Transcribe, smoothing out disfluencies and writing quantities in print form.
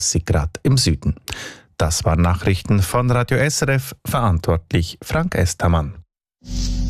Grad im Süden. Das waren Nachrichten von Radio SRF, verantwortlich Frank Estermann.